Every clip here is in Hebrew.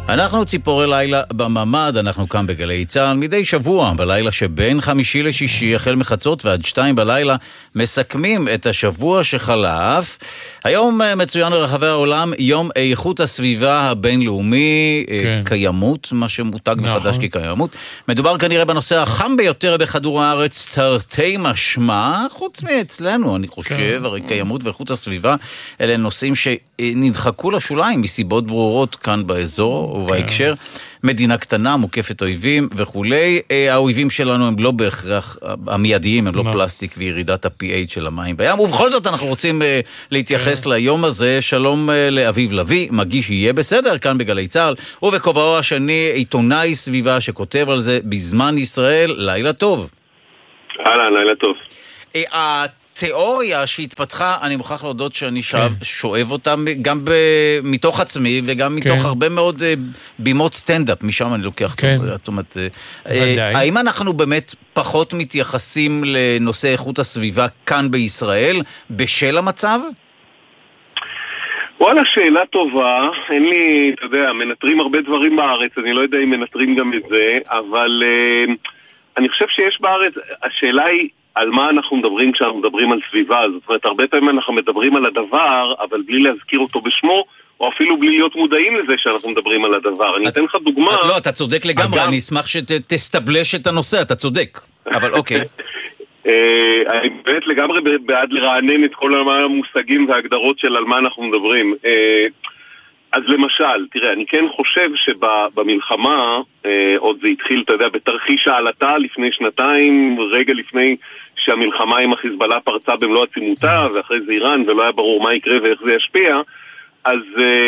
אנחנו ציפורי לילה בממד, אנחנו כאן בגלי צהל מדי שבוע, בלילה שבין חמישי לשישי, החל מחצות ועד 2 בלילה, מסכמים את השבוע שחלף. היום מצוין ברחבי העולם יום איכות הסביבה הבינלאומי, קיימות, מה שמותג מחדש כקיימות. מדובר כנראה בנושא החם ביותר בכדור הארץ, תרתי משמע, חוץ מאצלנו, אני חושב, הרי קיימות ואיכות הסביבה, אלה נושאים שנדחקו לשוליים מסיבות ברורות כאן באזור ובהקשר. מדינה קטנה, מוקפת אויבים וכולי. האויבים שלנו הם לא בהכרח המיידיים, הם לא פלסטיק וירידת ה-pH של המים בים. ובכל זאת אנחנו רוצים להתייחס ליום הזה. שלום לאביב לוי, מגיש יהיה בסדר כאן בגלי צהל, ובכובעו השני עיתונאי סביבה שכותב על זה בזמן ישראל. לילה טוב. אהלן, לילה טוב. התיאוריה שהתפתחה, אני מוכרח להודות שאני שואב אותה גם מתוך עצמי וגם מתוך הרבה מאוד בימות סטנדאפ, משם אני לוקח זאת אומרת, האם אנחנו באמת פחות מתייחסים לנושא איכות הסביבה כאן בישראל בשל המצב? וואלה, שאלה טובה. אין לי, אתה יודע, מנטרים הרבה דברים בארץ, אני לא יודע אם מנטרים גם את זה, אבל אני חושב שיש בארץ, השאלה היא על מה אנחנו מדברים כשאנחנו מדברים על סביבה. זאת אומרת, הרבה פעמים אנחנו מדברים על הדבר, אבל בלי להזכיר אותו בשמו, או אפילו בלי להיות מודעים לזה שאנחנו מדברים על הדבר. אני אתן לך דוגמה. לא, אתה צודק לגמרי, אני אשמח שתסטבלש את הנושא, אתה צודק. אבל אוקיי. אני באמת לגמרי בעד לרענן את כל המושגים וההגדרות של על מה אנחנו מדברים. אז למשל, תראה, אני כן חושב שבמלחמה, עוד זה התחיל, אתה יודע, בתרחיש העלתה לפני שנתיים, רגע לפני שהמלחמה עם החיזבאללה פרצה במלוא עצימותה, ואחרי זה איראן, ולא היה ברור מה יקרה ואיך זה ישפיע, אז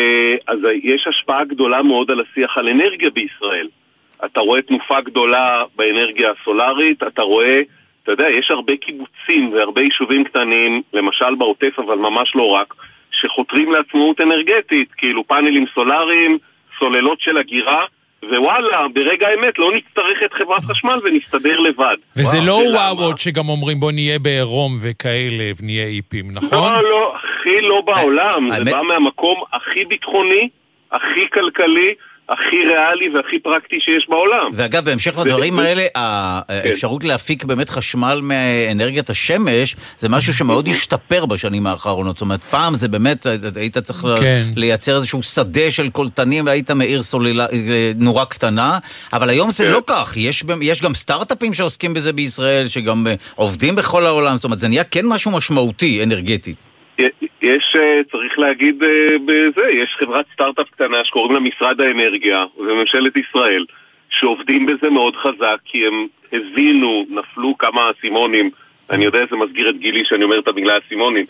יש השפעה גדולה מאוד על השיח על אנרגיה בישראל. אתה רואה תנופה גדולה באנרגיה הסולרית, אתה רואה, אתה יודע, יש הרבה קיבוצים והרבה יישובים קטנים, למשל בעוטף, אבל ממש לא רק, שחותרים לעצמאות אנרגטית, כאילו פאנלים סולריים, סוללות של הגירה, ווואלה, ברגע האמת לא נצטרך את חברת חשמל ונסתדר לבד. וזה לא וואוות שגם אומרים בוא נהיה בעירום וכאלה ונהיה איפים, נכון? לא, הכי לא בעולם. זה בא מהמקום הכי ביטחוני, הכי כלכלי, הכי ריאלי והכי פרקטי שיש בעולם. ואגב, בהמשך לדברים האלה, האפשרות להפיק באמת חשמל מאנרגיית השמש, זה משהו שמאוד השתפר בשנים האחרונות. זאת אומרת, פעם זה באמת, היית צריך לייצר איזשהו שדה של קולטנים, והיית מאיר סוללה נורא קטנה, אבל היום זה לא כך. יש גם סטארט-אפים שעוסקים בזה בישראל, שגם עובדים בכל העולם. זאת אומרת, זה נהיה כן משהו משמעותי, אנרגטי. יש, צריך להגיד בזה, יש חברת סטארט-אפ קטנה שקוראים לה משרד האנרגיה וממשלת ישראל, שעובדים בזה מאוד חזק, כי הם הבינו, נפלו כמה אסימונים, אני יודע זה מסגיר את גילי שאני אומר את המילה אסימונים,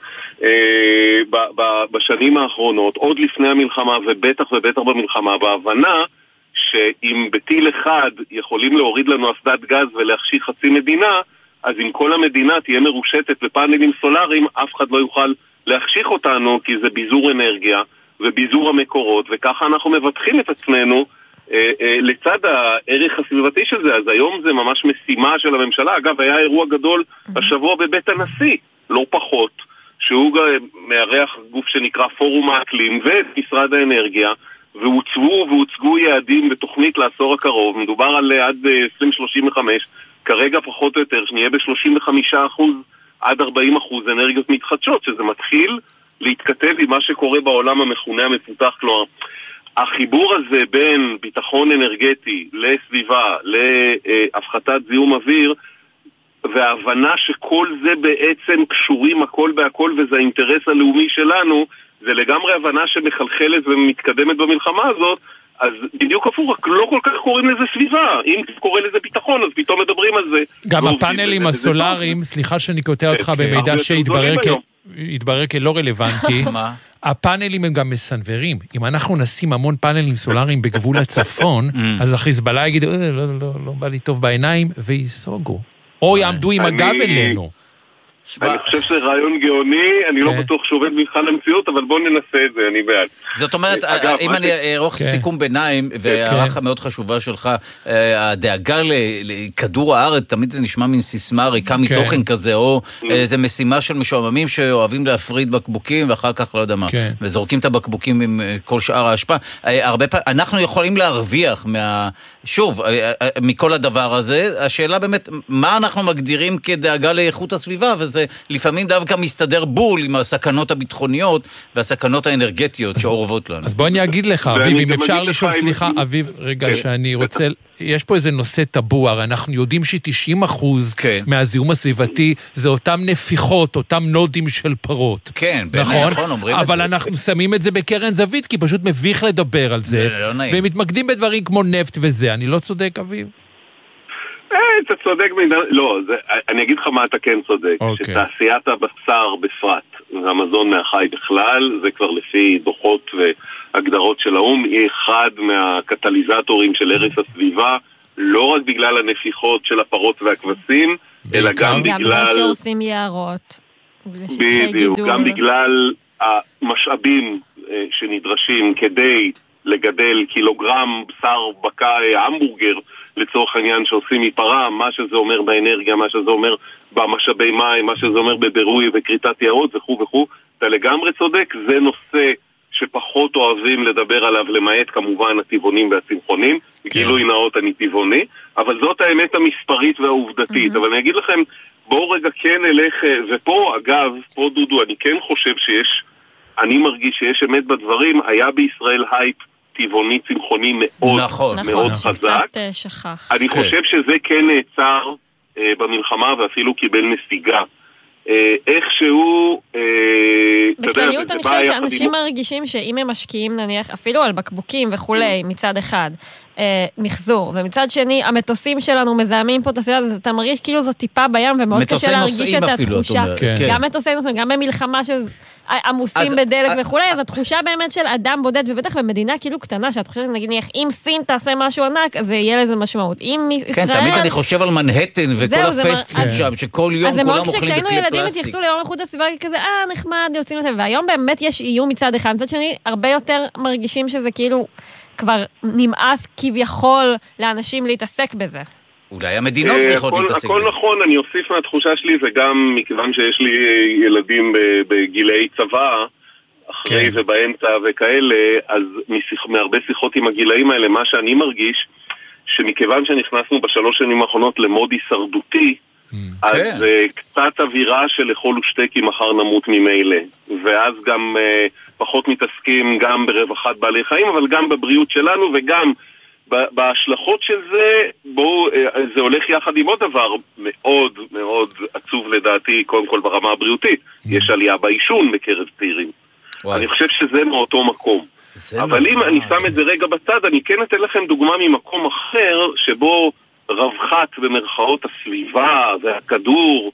בשנים האחרונות, עוד לפני המלחמה ובטח במלחמה, בהבנה שאם בטיל אחד יכולים להוריד לנו אסדת גז ולהכשיר חצי מדינה, אז אם כל המדינה תהיה מרושתת בפאנלים סולריים, אף אחד לא יוכל להחשיך אותנו, כי זה ביזור אנרגיה וביזור המקורות, וככה אנחנו מבטחים את עצמנו לצד הערך הסביבתי של זה. אז היום זה ממש משימה של הממשלה. אגב, היה אירוע גדול השבוע בבית הנשיא, לא פחות, שהוא מארח גוף שנקרא פורום האקלים ומשרד האנרגיה, והוצגו יעדים בתוכנית לעשור הקרוב. מדובר על עד 2035, כרגע פחות או יותר, שנהיה ב-35% עד 40% אנרגיות מתחדשות, שזה מתחיל להתכתב עם מה שקורה בעולם המכונה המפותח. כלומר, החיבור הזה בין ביטחון אנרגטי לסביבה, להפחתת זיהום אוויר, וההבנה שכל זה בעצם קשורים הכל בהכל, וזה האינטרס הלאומי שלנו, זה לגמרי הבנה שמחלחלת ומתקדמת במלחמה הזאת. אז בדיוק הפוך, רק לא כל כך קוראים לזה סביבה. אם קורא לזה ביטחון, אז פתאום מדברים על זה. גם הפאנלים הסולריים, סליחה שאני קוטע אותך במידע שהתברר כלא רלוונטי, הפאנלים הם גם מסנברים. אם אנחנו נשים המון פאנלים סולריים בגבול הצפון, אז החיזבאללה יגיד, לא בא לי טוב בעיניים, ויסוגו. או יעמדו עם הגב אלינו. אני חושב שזה רעיון גאוני, אני לא בטוח שעובד מבחן המציאות, אבל בואו ננסה את זה, אני בעד. זאת אומרת, אם אני ארוך סיכום ביניים, והערכה מאוד חשובה שלך, הדאגה לכדור הארץ, תמיד זה נשמע מן סיסמה ריקה מתוכן כזה, או זה משימה של משועממים שאוהבים להפריד בקבוקים, ואחר כך לא יודע מה, וזורקים את הבקבוקים עם כל שאר ההשפעה. אנחנו יכולים להרוויח שוב, מכל הדבר הזה, השאלה באמת, מה אנחנו מגדירים כדאגה לאיכות הסביבה, וזה לפעמים דווקא מסתדר בול עם הסכנות הביטחוניות והסכנות האנרגטיות שאורבות לנו. אז בוא אני אגיד לך, אביב, אם אפשר לשאול, סליחה, אביב, רגע שאני רוצה, יש פה איזה נושא טבוע, הרי אנחנו יודעים ש90% מהזיהום הסביבתי זה אותם נפיחות, אותם נודים של פרות. כן, נכון, אבל אנחנו שמים את זה בקרן זווית, כי פשוט מביך לדבר על זה, והם מתמקדים בדברים כמו נפט וזה, אני לא צודק, אביב? אתה צודק, לא, אני אגיד לך מה אתה כן צודק, שתעשיית הבשר בפרט, והמזון מהחי בכלל, זה כבר לפי דוחות והגדרות של האום, היא אחד מהקטליזטורים של הרס הסביבה, לא רק בגלל הנפיחות של הפרות והכבשים, אלא גם בגלל... גם שעושים יערות, בדיוק, גם בגלל המשאבים שנדרשים כדי לגדל קילוגרם בשר המבורגר, לצורך העניין שעושים מפרה, מה שזה אומר באנרגיה, מה שזה אומר במשאבי מים, מה שזה אומר בבירוי וקריטת יערות וכו' וכו'. אתה לגמרי צודק, זה נושא שפחות אוהבים לדבר עליו, למעט כמובן הטבעונים והצמחונים, גילוי נאות אני טבעוני, אבל זאת האמת המספרית והעובדתית. אבל אני אגיד לכם, בואו רגע כן אלך, ופה אגב, פה דודו, אני כן חושב אני מרגיש שיש אמת בדברים, היה בישראל הייפ טבעוני צמחוני מאוד מאוד חזק. אני חושב שזה כן נעצר במלחמה ואפילו קיבל נסיגה. איכשהו... בכלליות אני חושבת שאנשים מרגישים שאם הם משקיעים נניח אפילו על בקבוקים וכולי מצד אחד מחזור, ומצד שני המטוסים שלנו מזהמים פה את הסביבה, אז אתה מרגיש כאילו זו טיפה בים ומאוד קשה להרגיש את התחושה. גם מטוסי נוסעים, גם במלחמה עמוסים בדלק וכולי, אז התחושה באמת של אדם בודד, ובטח במדינה כאילו קטנה, שאת חושבת, נגיד, אם סין תעשה משהו ענק, אז יהיה לזה משמעות. אם ישראל... כן, תמיד אני חושב על מנהטן וכל הפסט-פוד שם, שכל יום כולם אוכלים בכלי פלסטיק. אז זה מאוד כשהיינו ילדים התייחסו ליום איכות הסביבה כזה, נחמד, יוצאים לזה, והיום באמת יש איום מצד אחד, מצד שני, הרבה יותר מרגישים שזה כאילו כבר נמאס כביכול לאנשים להתעסק בזה. אולי המדינות צריכות להתעסק. הכל נכון, אני אוסיף מהתחושה שלי, וגם מכיוון שיש לי ילדים בגילי צבא, אחרי ובאמצע וכאלה, אז מהרבה שיחות עם הגילאים האלה, מה שאני מרגיש, שמכיוון שנכנסנו בשלוש שנים האחרונות למוד הישרדותי, אז קצת אווירה של לאכול ושתה כי מחר נמות ממילא. ואז גם פחות מתעסקים גם ברווחת בעלי חיים, אבל גם בבריאות שלנו וגם בהשלכות של זה, זה הולך יחד עם עוד דבר מאוד מאוד עצוב לדעתי, קודם כל ברמה הבריאותית. יש עלייה בעישון בקרב צעירים. אני חושב שזה מאותו מקום. אבל אם אני שם את זה רגע בצד, אני כן אתן לכם דוגמה ממקום אחר, שבו רווחת במרכאות הסביבה והכדור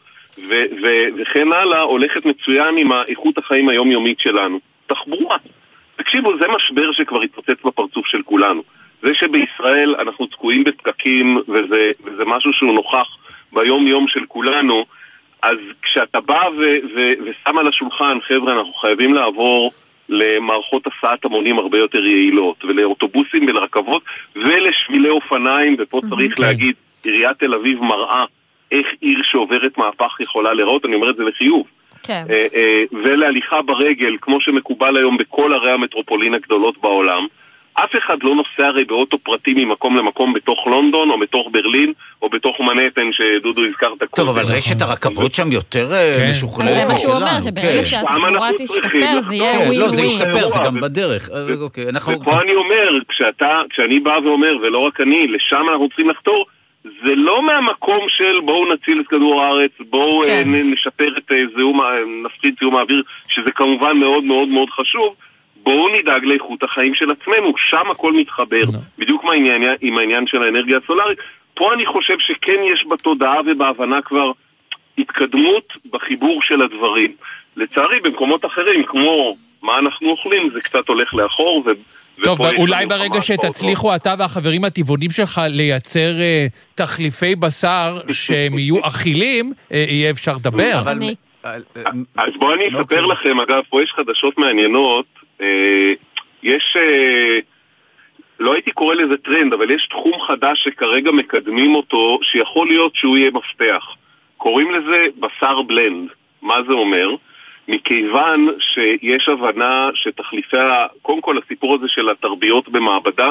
וכן הלאה הולכת מצוין עם איכות החיים היומיומית שלנו. תחבורה. תקשיבו, זה משבר שכבר התפוצץ בפרצוף של כולנו. זה שבישראל אנחנו תקועים בפקקים, וזה משהו שהוא נוכח ביום יום של כולנו, אז כשאתה בא ושם על השולחן, חבר'ה, אנחנו חייבים לעבור למערכות הסעת המונים הרבה יותר יעילות, ולאוטובוסים ולרכבות, ולשבילי אופניים, ופה צריך להגיד, עיריית תל אביב מראה איך עיר שעוברת מהפך יכולה לראות, אני אומר את זה לחיוב. ולהליכה ברגל, כמו שמקובל היום בכל ערי המטרופולין הגדולות בעולם, אף אחד לא נוסע הרי באוטו פרטי ממקום למקום בתוך לונדון, או בתוך ברלין, או בתוך מנהטן שדודו הזכרת. טוב, אבל רשת הרכבות שם יותר משוכללת. זה מה שהוא אומר, שברגע שהתחבורה תשתפר, זה יהיה ווין ווין. לא, זה ישתפר, זה גם בדרך. ופה אני אומר, כשאני בא ואומר, ולא רק אני, לשם אנחנו צריכים לחתור, זה לא מהמקום של בואו נציל את כדור הארץ, בואו נשפר את נפחית זיהום האוויר, שזה כמובן מאוד מאוד מאוד חשוב, בואו נדאג לאיכות החיים של עצמנו, שם הכל מתחבר, בדיוק עם העניין של האנרגיה הסולארית. פה אני חושב שכן יש בתודעה ובהבנה כבר התקדמות בחיבור של הדברים. לצערי במקומות אחרים, כמו מה אנחנו אוכלים, זה קצת הולך לאחור, טוב, אולי ברגע שתצליחו אתה והחברים הטבעונים שלך לייצר תחליפי בשר שהם יהיו אכילים, יהיה אפשר לדבר. אז בואו אני אספר לכם, אגב, פה יש חדשות מעניינות, יש, לא הייתי קורא לזה טרנד, אבל יש תחום חדש שכרגע מקדמים אותו, שיכול להיות שהוא יהיה מפתח. קוראים לזה בשר בלנד. מה זה אומר? מכיוון שיש הבנה שתחליפי, קודם כל הסיפור הזה של התרביות במעבדה,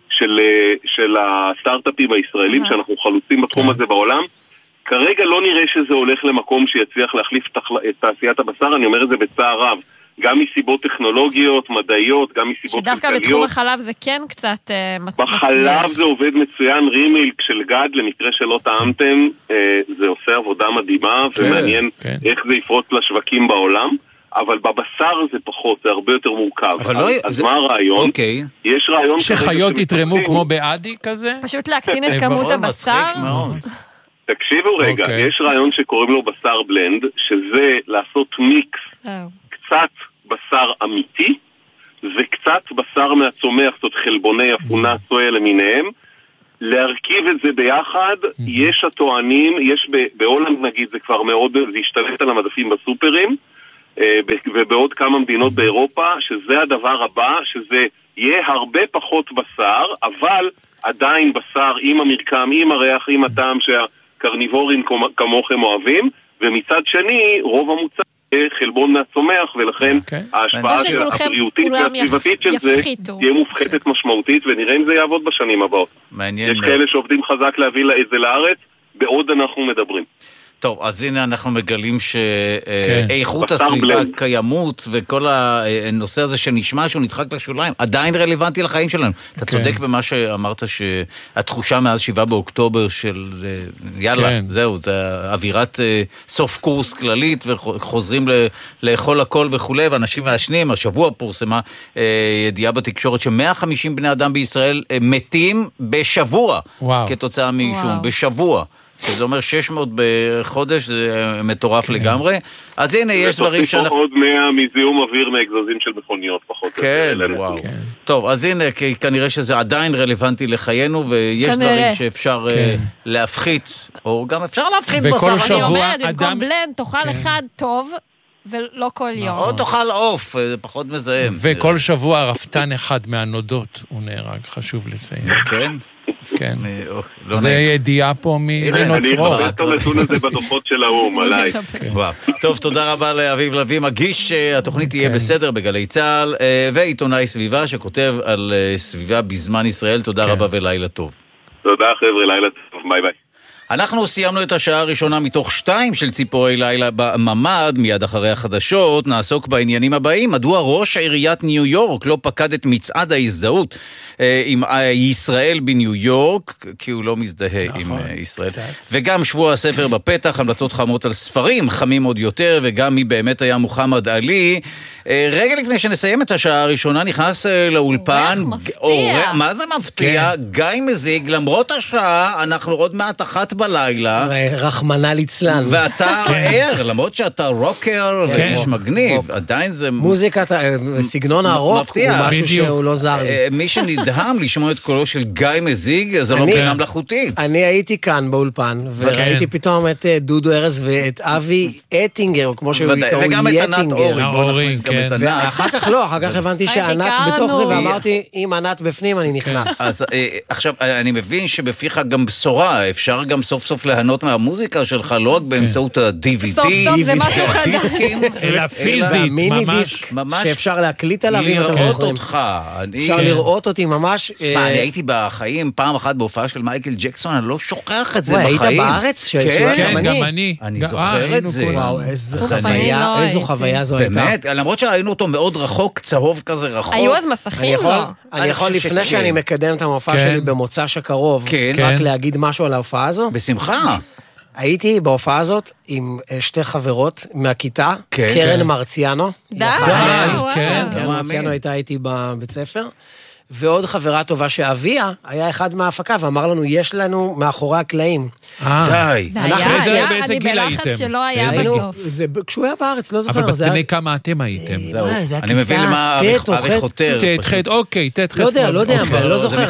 של הסטארט-אפים הישראלים, שאנחנו חלוצים בתחום הזה בעולם, כרגע לא נראה שזה הולך למקום שיצליח להחליף את תעשיית הבשר, אני אומר את זה בצער רב. גם מסיבות טכנולוגיות, מדעיות, גם מסיבות כלכליות. שדווקא בתחום החלב זה כן קצת מצליח. בחלב זה עובד מצוין, רימילק של גד, למקרה שלא טעמתם, זה עושה עבודה מדהימה, ומעניין איך זה יפרוץ לשווקים בעולם, אבל בבשר זה פחות, זה הרבה יותר מורכב. אז מה הרעיון? יש רעיון... שחיות יתרמו כמו באדי כזה? פשוט להקטין את כמות הבשר? תקשיבו רגע, יש רעיון שקוראים לו בשר בלנד, שזה לעשות מיקס קצת בשר אמיתי וקצת בשר מהצומח, זאת חלבוני אפונה, סויה למיניהם, להרכיב את זה ביחד. יש הטוענים, יש בהולנד נגיד, זה כבר מאוד, זה השתלט על המדפים בסופרים, ובעוד כמה מדינות באירופה, שזה הדבר הבא, שזה יהיה הרבה פחות בשר, אבל עדיין בשר עם המרקם, עם הריח, עם הטעם שהקרניבורים כמוכם אוהבים, ומצד שני, רוב המוצר חלבון מהצומח, ולכן ההשפעה של הבריאותית והסביבתית של זה תהיה מופחתת משמעותית, ונראה אם זה יעבוד בשנים הבאות. יש כאלה שעובדים חזק להביא את זה לארץ, בעוד אנחנו מדברים. טוב, אז הנה אנחנו מגלים שאיכות הסביבה, קיימות, וכל הנושא הזה שנשמע שהוא נדחק לשוליים, עדיין רלוונטי לחיים שלנו. אתה צודק במה שאמרת, שהתחושה מאז 7 באוקטובר של יאללה, זהו, זה אווירת סוף קורס כללית, וחוזרים לאכול הכל וכו', ואנשים מעשנים. השבוע פורסמה ידיעה בתקשורת ש150 בני אדם בישראל מתים בשבוע, כתוצאה מעישון, בשבוע. זה אומר 600 בחודש, זה מטורף לגמרי. אז הנה, יש דברים שאנחנו... עוד 100 מזיהום אוויר מאגזוזים של מכוניות פחות. כן, וואו. טוב, אז הנה, כנראה שזה עדיין רלוונטי לחיינו, ויש דברים שאפשר להפחית, או גם אפשר להפחית בשר. אני אומרת, במקום בלנד, תאכל אחד טוב, ולא כל יום. או תאכל עוף, זה פחות מזהם. וכל שבוע רפתן אחד מהנודות, הוא נהרג, חשוב לציין. כן? כן. זה ידיעה פה מרינות צרור. אני חושב את הנתון הזה בדוחות של האום, עליי. טוב, תודה רבה לאביב לוי, מגיש התוכנית תהיה בסדר בגלי צהל, ועיתונאי סביבה שכותב על סביבה בזמן ישראל. תודה רבה ולילה טוב. תודה חבר'ה, לילה טוב, ביי ביי. אנחנו סיימנו את השעה הראשונה מתוך 2 של ציפורי לילה בממד. מיד אחרי החדשות נעסוק בעניינים הבאים. מדוע ראש עיריית ניו יורק לא פקד את מצעד ההזדהות עם ישראל בניו יורק, כי הוא לא מזדהה עם ישראל. וגם שבוע הספר בפתח, המלצות חמות על ספרים חמים עוד יותר, וגם מי באמת היה מוחמד עלי. רגע לפני שנסיים את השעה הראשונה, נכנס לאולפן. מה זה מפתיע? גיא מזיג, למרות השעה, אנחנו עוד מעט 1 בלילה. רחמנא ליצלן. ואתה ער, למרות שאתה רוקר ואיש מגניב, עדיין זה... מוזיקת, סגנון הרוק הוא משהו שהוא לא זר לי. מי שנדהם לשמוע את קולו של גיא מזיג, זה לא בינה מלאכותית. אני הייתי כאן באולפן, וראיתי פתאום את דודו ארז ואת אבי אטינגר, כמו שהוא יקראו יטינגר. וגם את ענת אורי. ואחר כך לא, אחר כך הבנתי שענת בתוך זה, ואמרתי, אם ענת בפנים אני נכנס. אז עכשיו, אני מבין שבפיך גם בשורה, אפשר גם סוף סוף להנות מהמוזיקה שלך, לא רק באמצעות ה-DVD, סוף סוף זה משהו דיסקים, אלא פיזית, מיני דיסק, שאפשר להקליט עליו, לראות אותך. אפשר לראות אותי ממש. אני הייתי בחיים פעם אחת בהופעה של מייקל ג'קסון, אני לא שוכח את זה בחיים. היית בארץ? כן, גם אני. אני זוכר את זה. וואו, איזו חוויה זו הייתה. באמת, למרות שראינו אותו מאוד רחוק, צהוב כזה רחוק. היו אז מסכים, לא? אני יכול לפני שאני מקדם את המופע שלי במוצ"ש הקרוב, רק להגיד משהו על ההופעה הזו? בשמחה. הייתי בהופעה הזאת עם 2 חברות מהכיתה, קרן מרציאנו. די, קרן מרציאנו הייתה איתי בבית ספר, ועוד חברה טובה שאביה היה אחד מההפקה, ואמר לנו, יש לנו מאחורי הקלעים. די. אני בלחץ שלא היה בסוף. כשהוא היה בארץ, לא זוכר. אבל בני כמה אתם הייתם? אני מבין למה אבי חותר. ת' אוקיי, ת' לא יודע, לא זוכר.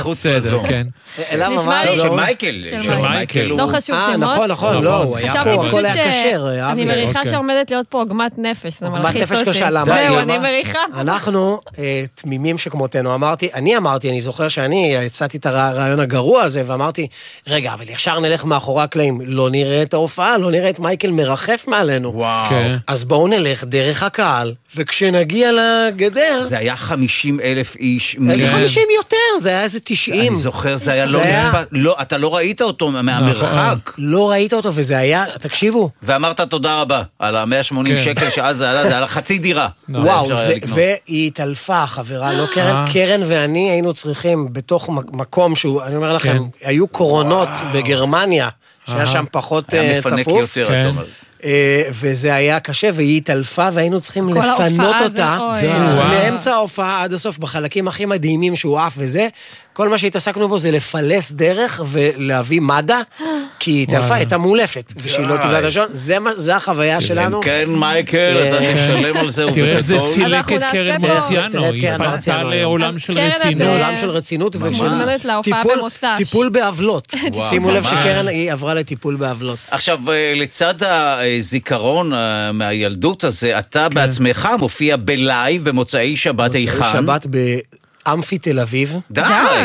נשמע לי של מייקל. לא חשוב שמות. נכון, לא, הוא היה פה, הכל היה קשר. אני מריחה שעומדת להיות פה עוגמת נפש, זה מלחיץ אותי. זהו, אני מריחה. אנחנו תמימים שכמותנו, אני זוכר שאני יצאתי את הרעיון הגרוע הזה, ואמרתי, רגע, אבל ישר נלך מאחורי הקלעים, לא נראה את ההופעה, לא נראה את מייקל מרחף מעלינו. אז בואו נלך דרך הקהל, וכשנגיע לגדר... זה היה 50,000 איש. איזה 50 יותר, זה היה איזה 90. אני זוכר, זה היה לא, אתה לא ראית אותו מהמרחק. לא ראית אותו, וזה היה, תקשיבו. ואמרת תודה רבה, על ה-180 שקל שאז זה עלה, זה היה חצי דירה. וואו, והיא התעלפה, חברה, לא קרן ואני היינו צריכים בתוך מקום שהוא, אני אומר לכם, היו קורונות בגרמניה, שהיה שם פחות צפוף. היה מפנק יותר, אתה אומר. וזה היה קשה, והיא התעלפה, והיינו צריכים לפנות אותה, מאמצע ההופעה עד הסוף, בחלקים הכי מדהימים שהוא עף וזה, כל מה שהתעסקנו בו זה לפלס דרך ולהביא מד"א, כי היא התעלפה, הייתה מולפת, ושהיא לא תבלע את השעון, זה החוויה שלנו. כן, מייקל, אתה תשלם על זה. תראה איך זה צילק את קרן מרציאנו, היא פנתה לעולם של רצינות. לעולם של רצינות, טיפול בעוולות. שימו לב שקרן היא עברה לטיפול בעוולות. עכשיו, לצד הזיכרון מהילדות הזה, אתה בעצמך מופיע בלייב במוצאי שבת איכן. מוצאי שבת אמפי תל אביב. די.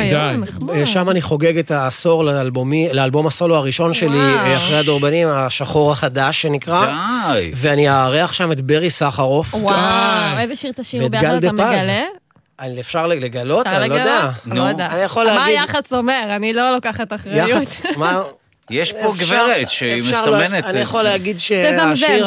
שם אני חוגג את העשור לאלבום הסולו הראשון שלי, אחרי הדורבנים, השחור החדש שנקרא. די. ואני אארח שם את ברי סחרוף. וואו, איזה שיר תשאירו ביחד אתה מגלה? אפשר לגלות? אני לא יודע. אני יכול להגיד. מה היח"צ אומר? אני לא לוקחת אחריות. יח"צ, מה... יש פה גברת שהיא מסמנת. אני יכול להגיד שהשיר...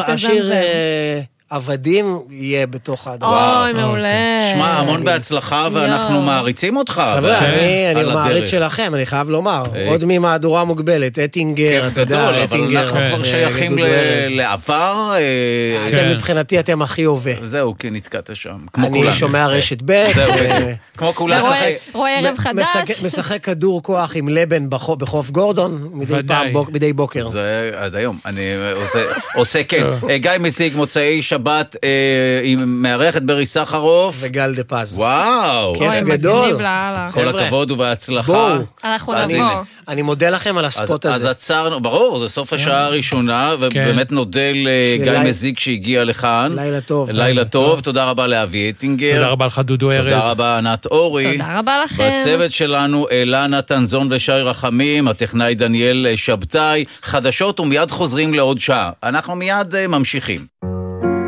עבדים יהיה בתוך הדבר. אוי, מעולה. שמע, המון בהצלחה, ואנחנו מעריצים אותך. חבר'ה, אני מעריץ שלכם, אני חייב לומר. עוד ממהדורה מוגבלת, אטינגר, אתה יודע, אטינגר. אנחנו כבר שייכים לעבר. אתם מבחינתי, אתם הכי הווה. זהו, כי נתקעת שם. אני שומע רשת ב' כמו כולה. רואה ערב חדש. משחק כדור כוח עם לבן בחוף גורדון, מדי בוקר. זה עד היום. אני עושה כן. גיא מזיג, מוצאי שבת, היא מארחת ברי סחרוף. וגל דה פז. וואו. כיף גדול. כל הכבוד ובהצלחה. אנחנו נבוא. אני מודה לכם על הספוט הזה. אז עצרנו, ברור, זה סוף השעה הראשונה, ובאמת נודה לגיא מזיג שהגיע לכאן. לילה טוב. לילה טוב, תודה רבה לאבי אטינגר. תודה רבה לך דודו ארז. תודה רבה ענת אורי. תודה רבה לכם. בצוות שלנו אלה תנזון ושי רחמים, הטכנאי דניאל שבתאי, חדשות ומיד חוזרים לעוד שעה. אנחנו מיד ממשיכים.